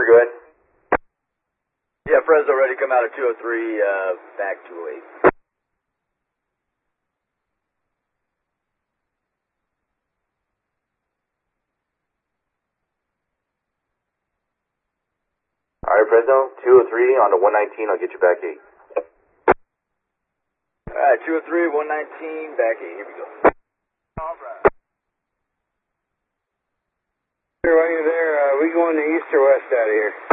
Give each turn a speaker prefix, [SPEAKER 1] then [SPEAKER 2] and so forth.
[SPEAKER 1] Denver, go ahead.
[SPEAKER 2] Yeah, Fresno ready to come out at 203, back 208.
[SPEAKER 1] Alright, Fresno, 203 on to 119, I'll get you back 8.
[SPEAKER 2] Alright, 203, 119, back 8, here we go. Alright.
[SPEAKER 3] While you're there, we going to east or west out of here?